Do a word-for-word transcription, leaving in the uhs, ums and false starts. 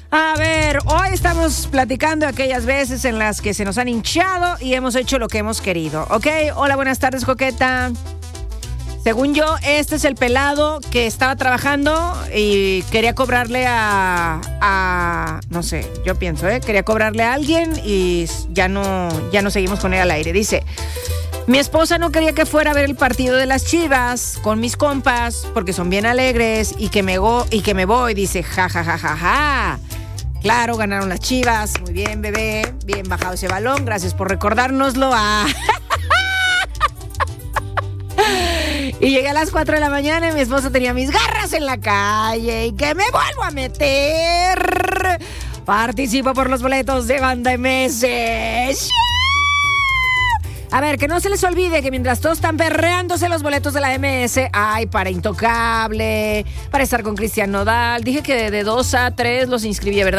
A ver, hoy estamos platicando de aquellas veces en las que se nos han hinchado y hemos hecho lo que hemos querido, ¿ok? Hola, buenas tardes, coqueta. Según yo, este es el pelado que estaba trabajando y quería cobrarle a, a no sé, yo pienso, ¿eh? Quería cobrarle a alguien y ya no, ya no seguimos con él al aire. Dice, mi esposa no quería que fuera a ver el partido de las Chivas con mis compas porque son bien alegres y que me, go, y que me voy. Dice, ja, ja, ja, ja, ja. Claro, ganaron las Chivas. Muy bien, bebé. Bien bajado ese balón. Gracias por recordárnoslo. Ah. Y llegué a las cuatro de la mañana y mi esposo tenía mis garras en la calle y que me vuelvo a meter. Participo por los boletos de Banda M S. A ver, que no se les olvide que mientras todos están perreándose los boletos de la M S, hay para Intocable, para estar con Cristian Nodal. Dije que de dos a tres los inscribí, ¿verdad?